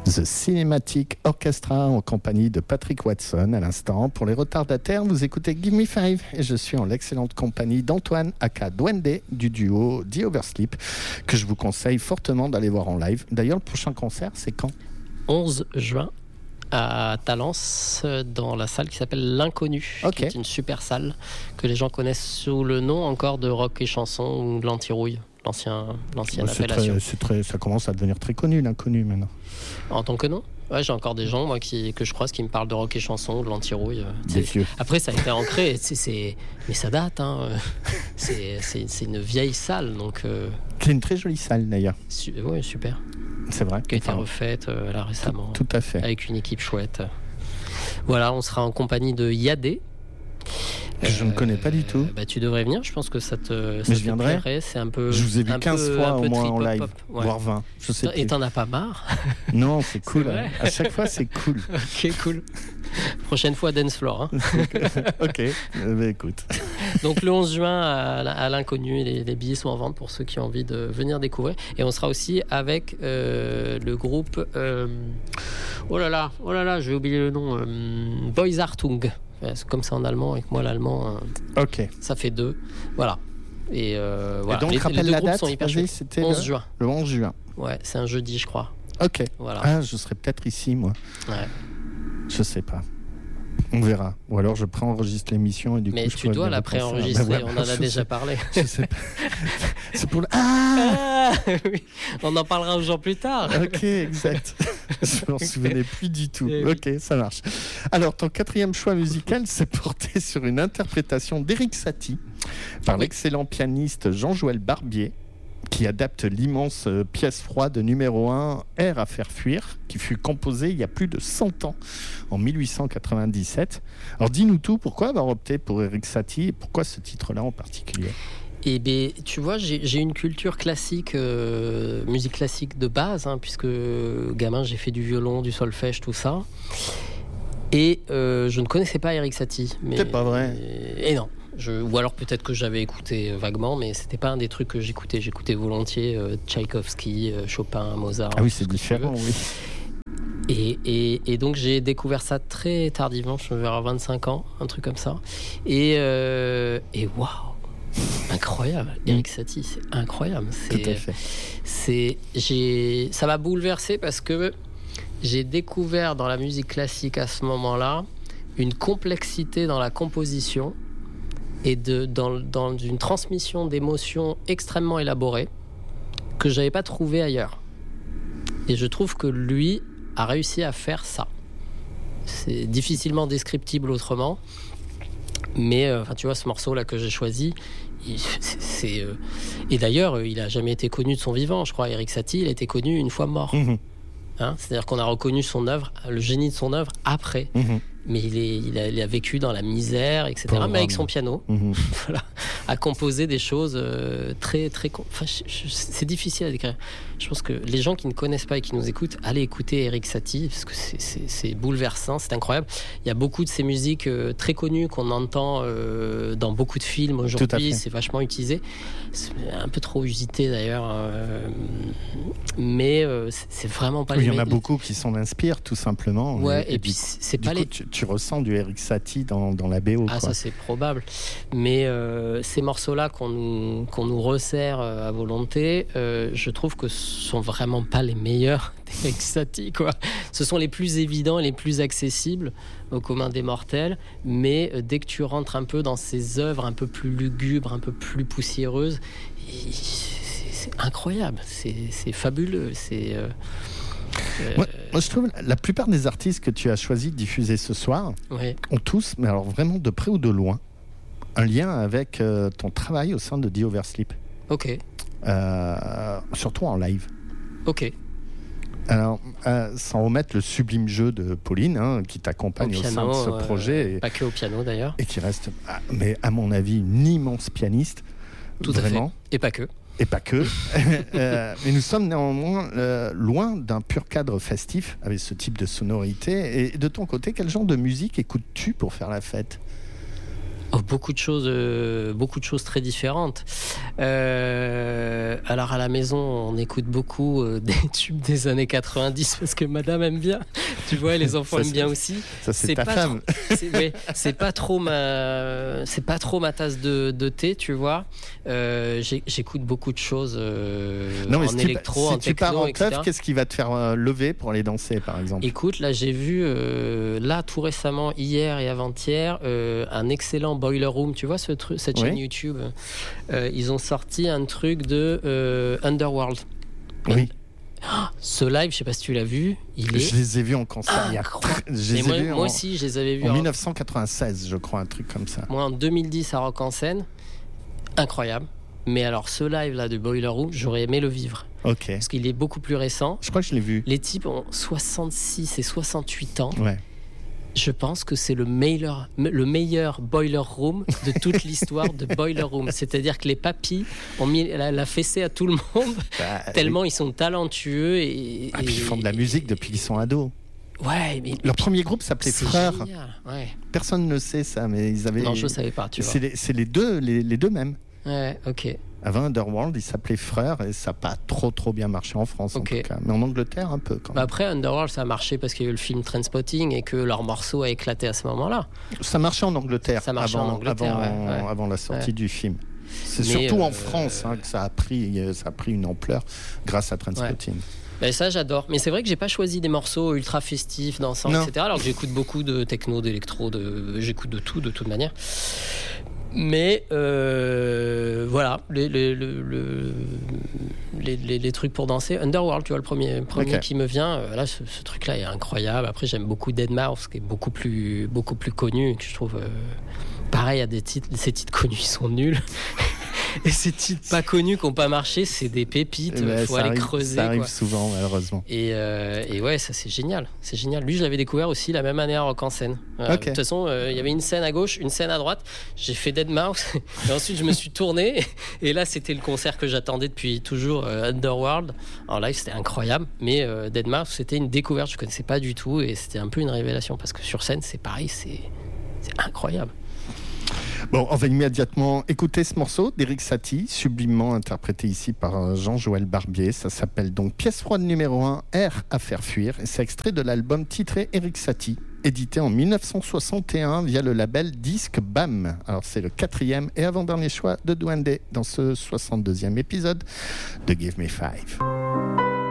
The Cinematic Orchestra en compagnie de Patrick Watson à l'instant. Pour les retardataires, vous écoutez Give Me Five et je suis en l'excellente compagnie d'Antoine aka Duende du duo The Oversleep que je vous conseille fortement d'aller voir en live. D'ailleurs, le prochain concert, c'est quand ? 11 juin à Talence dans la salle qui s'appelle L'Inconnu, qui est une super salle que les gens connaissent sous le nom encore de Rock et Chanson ou de l'Antirouille. L'ancienne appellation. Ça commence à devenir très connu, l'Inconnu, maintenant. En tant que nom ? Ouais, j'ai encore des gens moi, que je croise qui me parlent de rock et chanson, de l'antirouille. Après, ça a été ancré, mais ça date. Hein. C'est une vieille salle. Donc, c'est une très jolie salle, d'ailleurs. Oui, super. C'est vrai. Qui a été refaite là récemment. Tout à fait. Avec une équipe chouette. Voilà, on sera en compagnie de Yadé. Que je ne connais pas du tout. Tu devrais venir, je pense que ça te plairait. C'est un peu, je vous ai vu 15 fois au moins en live, voire 20. Je sais et t'en as pas marre ? Non, c'est cool. À chaque fois, c'est cool. Ok, cool. Prochaine fois, dance floor. Hein. Ok, écoute. Donc le 11 juin à l'Inconnu, les billets sont en vente pour ceux qui ont envie de venir découvrir. Et on sera aussi avec le groupe... Oh là là, je vais oublier le nom. Boysartung. C'est comme ça en allemand, avec moi l'allemand, ça fait 2. Voilà. Et voilà. Et donc, rappelle la date, c'était 11 juin. Le 11 juin. Ouais, c'est un jeudi, je crois. Ok. Voilà. Ah, je serai peut-être ici, moi. Ouais. Je sais pas. On verra. Ou alors je préenregistre l'émission et du coup mais tu dois la préenregistrer, on en a déjà parlé. Je sais pas. C'est pour le... oui. On en parlera aux gens plus tard. Ok, exact. Je m'en souvenais plus du tout. Ok, ça marche. Alors, ton 4e choix musical s'est porté sur une interprétation d'Erik Satie par l'excellent pianiste Jean-Joël Barbier, qui adapte l'immense pièce froide numéro 1 Air à faire fuir, qui fut composée il y a plus de 100 ans, en 1897. Alors dis-nous tout, pourquoi avoir opté pour Erik Satie et pourquoi ce titre-là en particulier ? Eh bien, tu vois, j'ai une culture classique, musique classique de base, hein, puisque gamin, j'ai fait du violon, du solfège, tout ça. Et je ne connaissais pas Erik Satie. C'est pas vrai. Et non. Ou alors peut-être que j'avais écouté vaguement, mais c'était pas un des trucs que j'écoutais. J'écoutais volontiers Tchaïkovski, Chopin, Mozart. Ah oui, c'est différent, oui. Et donc j'ai découvert ça très tardivement, je vais avoir 25 ans, un truc comme ça. Et waouh, incroyable. Erik Satie, c'est incroyable. Tout à fait. Ça m'a bouleversé parce que j'ai découvert dans la musique classique à ce moment-là une complexité dans la composition et dans une transmission d'émotions extrêmement élaborée que je n'avais pas trouvé ailleurs. Et je trouve que lui a réussi à faire ça. C'est difficilement descriptible autrement, mais tu vois, ce morceau-là que j'ai choisi, et d'ailleurs, il n'a jamais été connu de son vivant, je crois. Erik Satie, il a été connu une fois mort. Hein, c'est-à-dire qu'on a reconnu son œuvre, le génie de son œuvre après. Mais il a vécu dans la misère, etc. Mais avec son piano, voilà, a composé des choses très, très... c'est difficile à décrire. Je pense que les gens qui ne connaissent pas et qui nous écoutent, allez écouter Erik Satie, parce que c'est bouleversant, c'est incroyable. Il y a beaucoup de ces musiques très connues qu'on entend dans beaucoup de films aujourd'hui, c'est vachement utilisé. C'est un peu trop usité d'ailleurs, mais c'est vraiment pas... Il y en a beaucoup qui s'en inspirent, tout simplement. Ouais, et puis c'est pas les... Tu ressens du Erik Satie dans la BO. Ah, ça c'est probable. Mais ces morceaux-là qu'on nous resserre à volonté, je trouve que ce sont vraiment pas les meilleurs d'Erik Satie, quoi. Ce sont les plus évidents et les plus accessibles au commun des mortels. Mais dès que tu rentres un peu dans ces œuvres un peu plus lugubres, un peu plus poussiéreuses, c'est incroyable. C'est fabuleux. Moi, je trouve la plupart des artistes que tu as choisi de diffuser ce soir ont tous, mais alors vraiment de près ou de loin, un lien avec ton travail au sein de The Oversleep. Ok. Surtout en live. Ok. Alors, sans omettre le sublime jeu de Pauline, qui t'accompagne au sein de ce projet. Pas que au piano d'ailleurs. Et qui reste, mais à mon avis, une immense pianiste. Tout vraiment. À fait. Et pas que. Et pas que. Mais nous sommes néanmoins loin d'un pur cadre festif avec ce type de sonorité. Et de ton côté, quel genre de musique écoutes-tu pour faire la fête ? Beaucoup de choses très différentes. Alors à la maison, on écoute beaucoup des tubes des années 90 parce que madame aime bien. Tu vois, les enfants aiment bien aussi. Ça, c'est ta femme. C'est pas trop ma tasse de thé, tu vois. J'écoute beaucoup de choses en électro, en techno, etc. Si tu pars en teuf, qu'est-ce qui va te faire lever pour aller danser, par exemple? Écoute, là, j'ai vu, tout récemment, hier et avant-hier, un excellent Boiler Room. Tu vois cette chaîne YouTube? Ils ont sorti un truc de Underworld. Oui. Ce live, je sais pas si tu l'as vu. Je les ai vus en concert. Moi aussi, je les avais vus en 1996, je crois, un truc comme ça. Moi, en 2010, à Rock en Seine. Incroyable. Mais alors, ce live-là de Boiler Room, j'aurais aimé le vivre. Ok. Parce qu'il est beaucoup plus récent. Je crois que je l'ai vu. Les types ont 66 et 68 ans. Ouais. Je pense que c'est le meilleur Boiler Room de toute l'histoire de Boiler Room. C'est-à-dire que les papys ont mis la fessée à tout le monde, tellement ils sont talentueux. Et puis ils font de la musique depuis qu'ils sont ados. Ouais, mais leur premier groupe s'appelait Frères. Ouais. Personne ne sait ça, mais ils avaient. Non, je savais pas. Tu vois. C'est les deux mêmes. Ouais, ok. Avant Underworld, il s'appelait Frères et ça n'a pas trop bien marché en France en tout cas. Mais en Angleterre, un peu quand même. Après, Underworld, ça a marché parce qu'il y a eu le film Trainspotting et que leur morceau a éclaté à ce moment-là. Ça marchait en Angleterre, avant la sortie du film. C'est surtout en France que ça a pris une ampleur grâce à Trainspotting. Ben ça, j'adore. Mais c'est vrai que j'ai pas choisi des morceaux ultra festifs, dansants, etc. Alors que j'écoute beaucoup de techno, d'électro, j'écoute de tout, de toute manière. Mais voilà, les trucs pour danser. Underworld, tu vois, le premier qui me vient. Là, ce truc-là est incroyable. Après, j'aime beaucoup Deadmau5, qui est beaucoup plus connu, que je trouve. Pareil, ces titres connus, ils sont nuls. Et ces titres pas connus qui n'ont pas marché, c'est des pépites. Il faut aller creuser. Ça arrive souvent, malheureusement. Et ouais, ça c'est génial. C'est génial. Lui, je l'avais découvert aussi la même année à Rock en Seine. De toute façon, il y avait une scène à gauche, une scène à droite. J'ai fait Deadmau5 et ensuite je me suis tourné. Et là, c'était le concert que j'attendais depuis toujours, Underworld. En live, c'était incroyable. Mais Deadmau5, c'était une découverte. Je ne connaissais pas du tout et c'était un peu une révélation parce que sur scène, c'est pareil, c'est incroyable. Bon, on va immédiatement écouter ce morceau d'Eric Satie, sublimement interprété ici par Jean-Joël Barbier. Ça s'appelle donc Pièce froide numéro 1, Air à faire fuir. Et c'est extrait de l'album titré Eric Satie, édité en 1961 via le label Disque BAM. Alors c'est le 4e et avant-dernier choix de Douandé dans ce 62e épisode de Give Me 5.